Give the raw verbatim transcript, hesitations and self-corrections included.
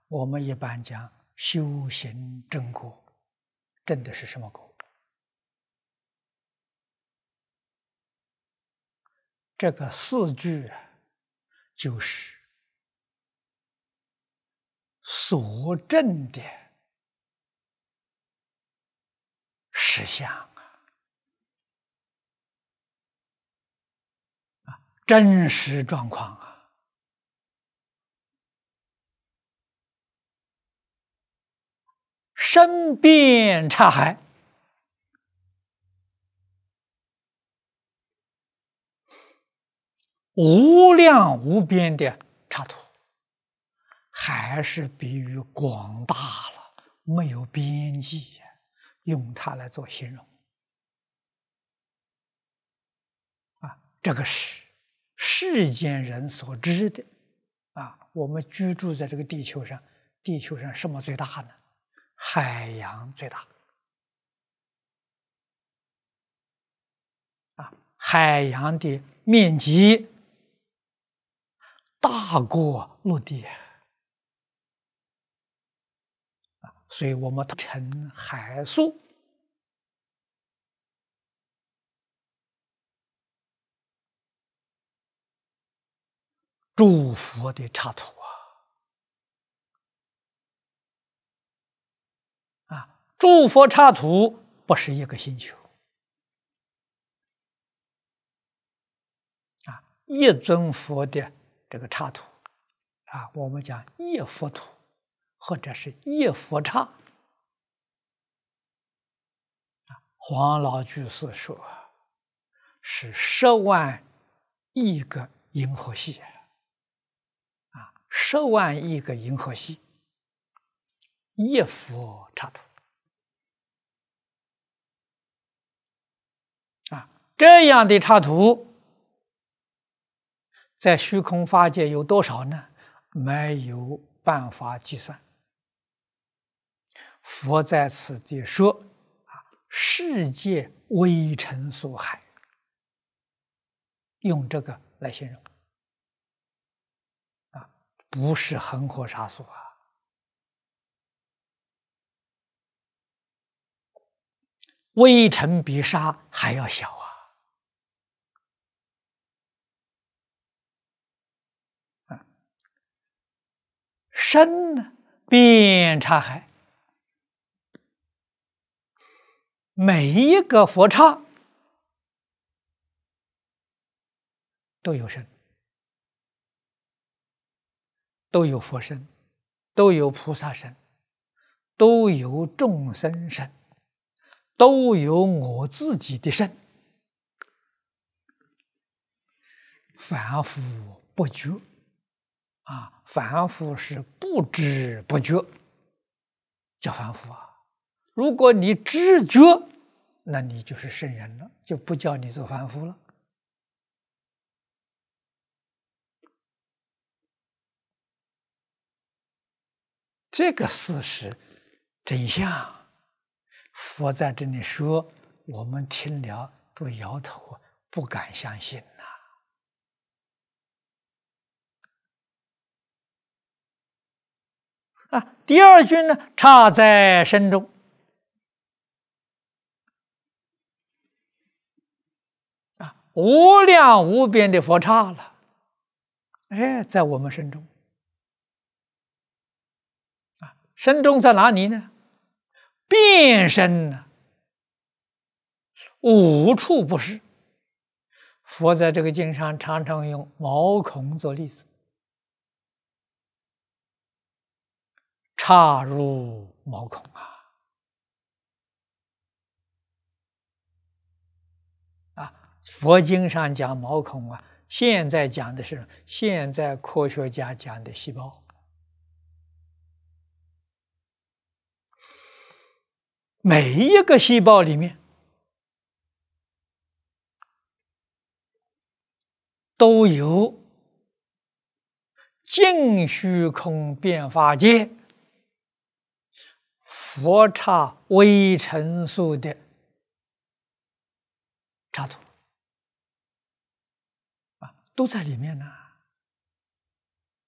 我们一般讲修行正果，正的是什么果？这个四句啊，就是所证的实相啊，啊，真实状况啊。身边刹海，无量无边的刹土，还是比喻广大了，没有边际，用它来做形容啊。这个是世间人所知的啊。我们居住在这个地球上，地球上什么最大呢？海洋最大啊！海洋的面积大过陆地啊，所以我们称海粟。诸佛的刹土啊！啊，诸佛刹土不是一个星球啊，一尊佛的这个刹土啊，我们讲一佛土或者是一佛刹啊。黄老居士说是十万亿个银河系啊，十万亿个银河系，一佛刹土啊，这样的刹土在虚空法界有多少呢？没有办法计算。佛在此地说啊，世界微尘所海，用这个来形容啊，不是恒河沙数啊。微尘比沙还要小啊！啊，身呢，遍刹海，每一个佛刹都有身，都有佛身，都有菩萨身，都有众生身，都有我自己的身，凡夫不觉啊，凡夫是不知不觉，叫凡夫啊。如果你知觉，那你就是圣人了，就不叫你做凡夫了。这个事实真相，佛在这里说，我们听了都摇头，不敢相信呐。啊，第二句呢，刹在身中。啊，无量无边的佛刹了，哎，在我们身中。啊，身中在哪里呢？遍身呢，无处不是。佛在这个经上常常用毛孔做例子，刹入毛孔啊！啊，佛经上讲毛孔啊，现在讲的是现在科学家讲的细胞。每一个细胞里面都有净虚空变法界佛刹微尘数的刹土啊，都在里面呢。